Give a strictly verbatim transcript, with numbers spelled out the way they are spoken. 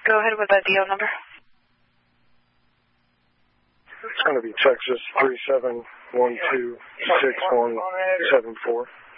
Go ahead with that D O number. It's going to be Texas three seven one two six one seven four.